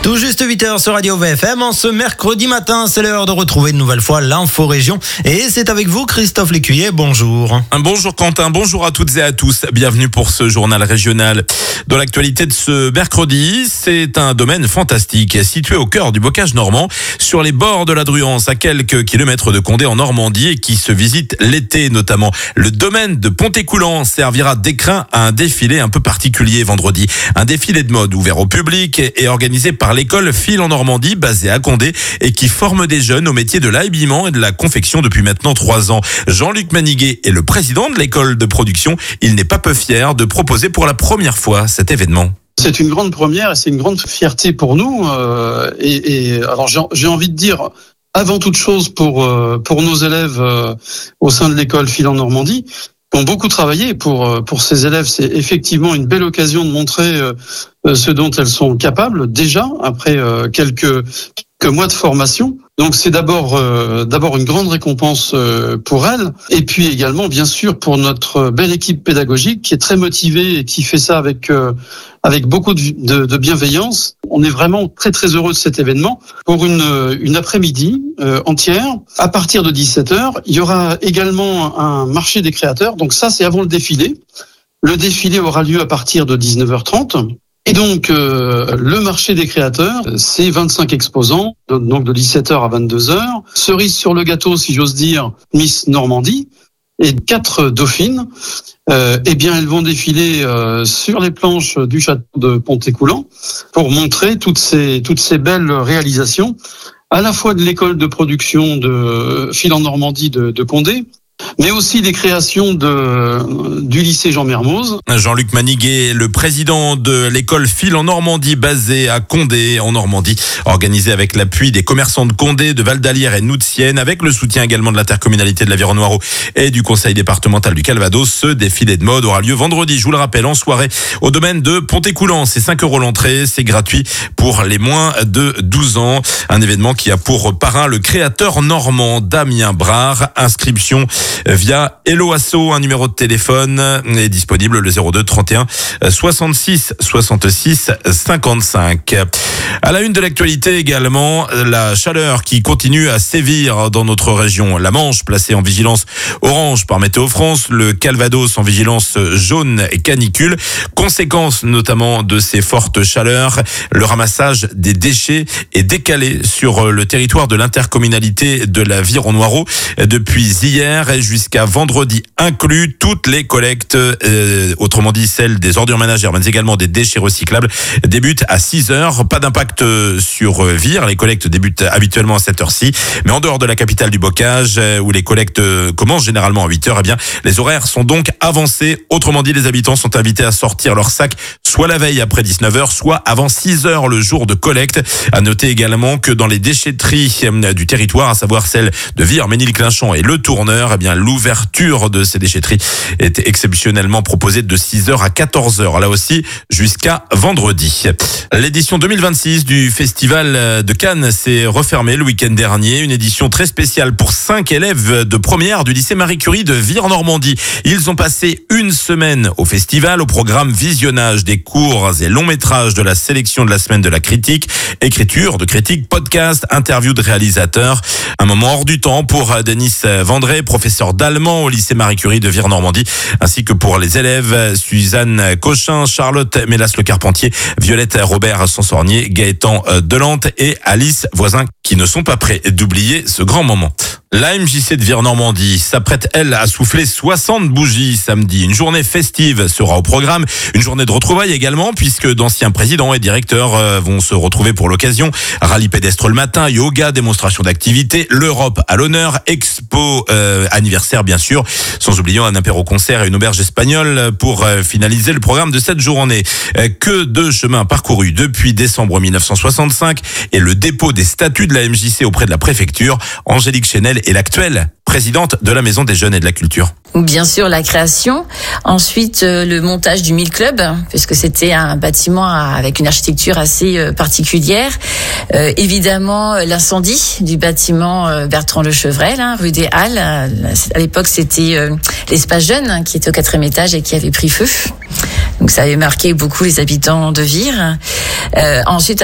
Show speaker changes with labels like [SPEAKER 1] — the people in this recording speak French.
[SPEAKER 1] Tout juste 8h sur Radio VFM. En ce mercredi matin, c'est l'heure de retrouver une nouvelle fois l'info région. Et c'est avec vous, Christophe Lécuyer. Bonjour.
[SPEAKER 2] Bonjour Quentin, bonjour à toutes et à tous. Bienvenue pour ce journal régional. Dans l'actualité de ce mercredi, c'est un domaine fantastique situé au cœur du bocage normand, sur les bords de la Druance, à quelques kilomètres de Condé en Normandie et qui se visite l'été notamment. Le domaine de Pontécoulant servira d'écrin à un défilé un peu particulier vendredi. Un défilé de mode ouvert au public et organisé par l'école Fil en Normandie, basée à Condé et qui forme des jeunes au métier de l'habillement et de la confection depuis maintenant 3 ans. Jean-Luc Maniguet est le président de l'école de production. Il n'est pas peu fier de proposer pour la première fois cet événement.
[SPEAKER 3] C'est une grande première et c'est une grande fierté pour nous. Alors j'ai envie de dire, avant toute chose pour nos élèves au sein de l'école Fil en Normandie, qui ont beaucoup travaillé pour ces élèves. C'est effectivement une belle occasion de montrer ce dont elles sont capables déjà après quelques mois de formation. Donc c'est d'abord une grande récompense pour elles, et puis également bien sûr pour notre belle équipe pédagogique qui est très motivée et qui fait ça avec beaucoup de bienveillance. On est vraiment très très heureux de cet événement. Pour une après-midi entière, à partir de 17h, il y aura également un marché des créateurs. Donc ça c'est avant le défilé. Le défilé aura lieu à partir de 19h30. Et donc, le marché des créateurs, c'est 25 exposants, donc de 17h à 22h. Cerise sur le gâteau, si j'ose dire, Miss Normandie et 4 dauphines. Elles vont défiler sur les planches du château de Pontécoulant pour montrer toutes ces belles réalisations, à la fois de l'école de production de Fil en Normandie de Condé, mais aussi des créations du lycée Jean Mermoz.
[SPEAKER 2] Jean-Luc Maniguet, le président de l'école Fil en Normandie, basée à Condé en Normandie, organisée avec l'appui des commerçants de Condé, de Val-d'Alière et Noutienne, avec le soutien également de l'intercommunalité de l'Aviron-Noireau et du conseil départemental du Calvados. Ce défilé de mode aura lieu vendredi, je vous le rappelle, en soirée au domaine de Pontécoulant. C'est 5 € l'entrée, c'est gratuit pour les moins de 12 ans. Un événement qui a pour parrain le créateur normand Damien Brard. Inscription via Hello Asso, un numéro de téléphone est disponible, le 02 31 66 66 55. À la une de l'actualité également, la chaleur qui continue à sévir dans notre région. La Manche placée en vigilance orange par Météo France, le Calvados en vigilance jaune et canicule. Conséquence notamment de ces fortes chaleurs, le ramassage des déchets est décalé sur le territoire de l'intercommunalité de l'Aviron-Noireau depuis hier et jusqu'à vendredi inclus. Toutes les collectes, autrement dit celles des ordures ménagères, mais également des déchets recyclables, débutent à 6h. Pas d'impact sur Vire. Les collectes débutent habituellement à cette heure-ci. Mais en dehors de la capitale du bocage, où les collectes commencent généralement à 8h, les horaires sont donc avancés. Autrement dit, les habitants sont invités à sortir leur sac soit la veille après 19h, soit avant 6h le jour de collecte. À noter également que dans les déchetteries du territoire, à savoir celles de Vire, Ménilclinchon et Le Tourneur, l'ouverture de ces déchetteries est exceptionnellement proposée de 6h à 14h. Là aussi, jusqu'à vendredi. L'édition 2026 du Festival de Cannes s'est refermée le week-end dernier. Une édition très spéciale pour 5 élèves de première du lycée Marie Curie de Vire en Normandie. Ils ont passé une semaine au festival, au programme visionnage des courts et longs métrages de la sélection de la semaine de la critique, écriture de critiques, podcast, interview de réalisateurs. Un moment hors du temps pour Denis Vendré, professeur d'allemand au lycée Marie Curie de Vire Normandie, ainsi que pour les élèves Suzanne Cochin, Charlotte Mélas-Le-Carpentier, Violette Robert-Sansornier, Gaëtan Delante et Alice Voisin, qui ne sont pas prêts d'oublier ce grand moment. La MJC de Vire Normandie s'apprête, elle, à souffler 60 bougies samedi. Une journée festive sera au programme. Une journée de retrouvailles également, puisque d'anciens présidents et directeurs vont se retrouver pour l'occasion. Rallye pédestre le matin, yoga, démonstration d'activité, l'Europe à l'honneur, expo anniversaire bien sûr, sans oublier un apéro-concert et une auberge espagnole pour finaliser le programme de cette journée. Que de chemin parcouru depuis décembre 1965 et le dépôt des statuts de la MJC auprès de la préfecture. Angélique Chenel est l'actuelle présidente de la Maison des Jeunes et de la Culture.
[SPEAKER 4] Bien sûr, la création. Ensuite, le montage du 1000 Club, puisque c'était un bâtiment avec une architecture assez particulière. Évidemment, l'incendie du bâtiment Bertrand Le Chevrel, rue des Halles. À l'époque, c'était l'espace jeune qui était au 4e étage et qui avait pris feu. Donc, ça avait marqué beaucoup les habitants de Vire. Ensuite,